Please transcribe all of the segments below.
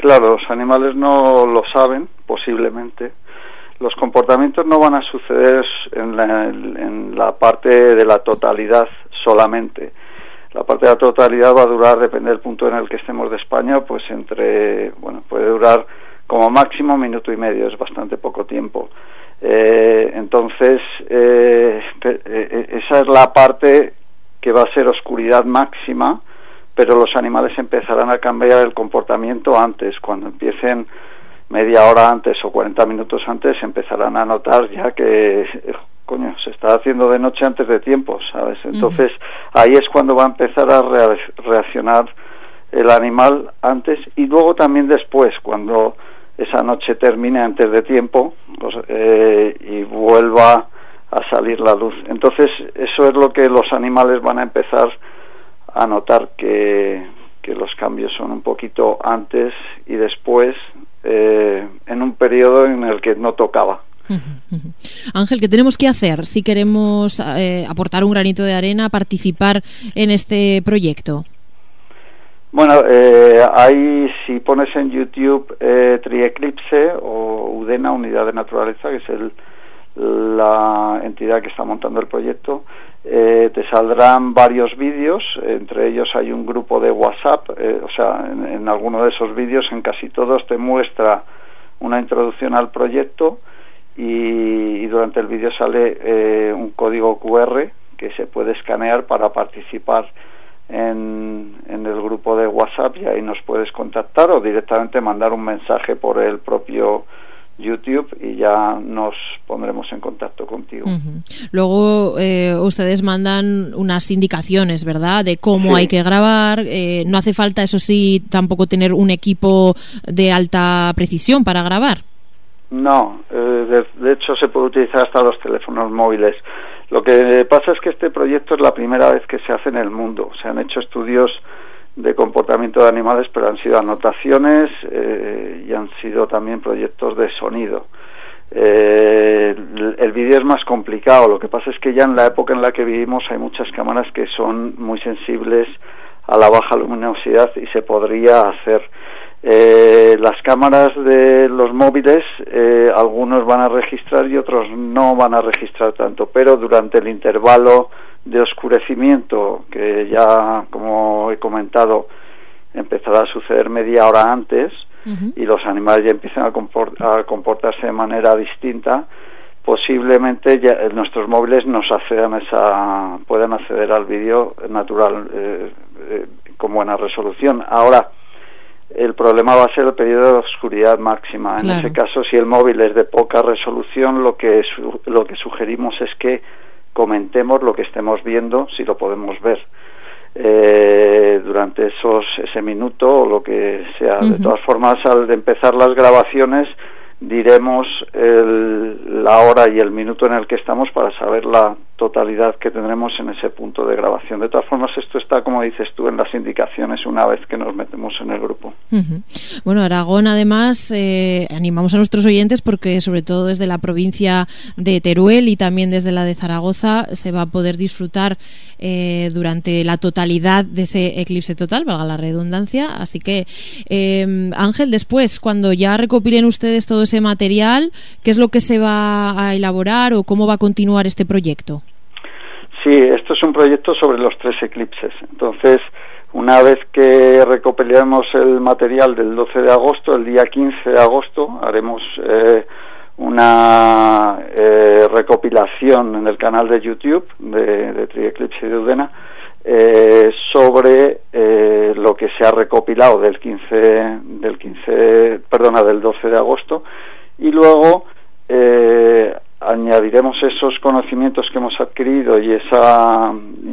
claro, los animales no lo saben, posiblemente. Los comportamientos no van a suceder en la parte de la totalidad solamente. La parte de la totalidad va a durar, depende del punto en el que estemos de España, pues puede durar como máximo 1,5 minutos, es bastante poco tiempo. Entonces, esa es la parte que va a ser oscuridad máxima, pero los animales empezarán a cambiar el comportamiento antes, cuando empiecen media hora antes o 40 minutos antes, empezarán a notar ya que se está haciendo de noche antes de tiempo, ¿sabes? Entonces ahí es cuando va a empezar a reaccionar el animal antes, y luego también después, cuando esa noche termine antes de tiempo, y vuelva a salir la luz. Entonces eso es lo que los animales van a empezar a notar, que los cambios son un poquito antes y después, en un periodo en el que no tocaba. Ángel, ¿qué tenemos que hacer si queremos aportar un granito de arena, participar en este proyecto? Bueno, ahí si pones en YouTube Trieclipse o UDENA, Unidad de Naturaleza, que es la entidad que está montando el proyecto, te saldrán varios vídeos. Entre ellos hay un grupo de WhatsApp, en alguno de esos vídeos, en casi todos, te muestra una introducción al proyecto, y durante el vídeo sale un código QR que se puede escanear para participar en el grupo de WhatsApp, y ahí nos puedes contactar o directamente mandar un mensaje por el propio YouTube y ya nos pondremos en contacto contigo. Luego ustedes mandan unas indicaciones, ¿verdad?, de cómo hay que grabar. No hace falta, eso sí, tampoco tener un equipo de alta precisión para grabar. No, de hecho se puede utilizar hasta los teléfonos móviles. Lo que pasa es que este proyecto es la primera vez que se hace en el mundo. Se han hecho estudios de comportamiento de animales, pero han sido anotaciones y han sido también proyectos de sonido. El vídeo es más complicado. Lo que pasa es que ya en la época en la que vivimos hay muchas cámaras que son muy sensibles a la baja luminosidad y se podría hacer. Las cámaras de los móviles, algunos van a registrar y otros no van a registrar tanto, pero durante el intervalo de oscurecimiento, que ya, como he comentado, empezará a suceder media hora antes, y los animales ya empiezan a comportarse de manera distinta, posiblemente ya nuestros móviles puedan acceder al vídeo natural con buena resolución. Ahora, el problema va a ser el periodo de oscuridad máxima. En ese caso, si el móvil es de poca resolución, lo que sugerimos es que comentemos lo que estemos viendo, si lo podemos ver durante ese minuto o lo que sea. De todas formas, al empezar las grabaciones diremos la hora y el minuto en el que estamos para saber la totalidad que tendremos en ese punto de grabación. De todas formas, esto está, como dices tú, en las indicaciones una vez que nos metemos en el grupo. Bueno, Aragón, además, animamos a nuestros oyentes porque, sobre todo desde la provincia de Teruel y también desde la de Zaragoza, se va a poder disfrutar durante la totalidad de ese eclipse total, valga la redundancia. Así que, Ángel, después, cuando ya recopilen ustedes todo ese material, ¿qué es lo que se va a elaborar o cómo va a continuar este proyecto? Sí, esto es un proyecto sobre los 3 eclipses. Entonces, una vez que recopilemos el material del 12 de agosto, el día 15 de agosto, haremos una recopilación en el canal de YouTube de Trieclipse y de UDENA sobre lo que se ha recopilado del 12 de agosto, y luego añadiremos esos conocimientos que hemos adquirido y esa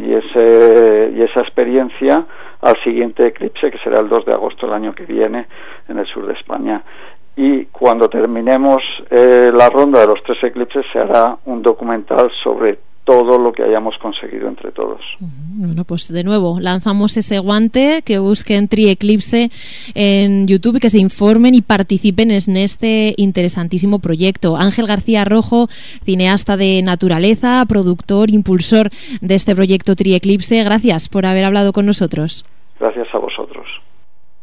experiencia al siguiente eclipse, que será el 2 de agosto del año que viene en el sur de España. Y cuando terminemos la ronda de los 3 eclipses, se hará un documental sobre todo lo que hayamos conseguido entre todos. Bueno, pues de nuevo lanzamos ese guante, que busquen Trieclipse en YouTube y que se informen y participen en este interesantísimo proyecto. Ángel García Rojo, cineasta de naturaleza, productor, impulsor de este proyecto Trieclipse, gracias por haber hablado con nosotros. Gracias a vosotros.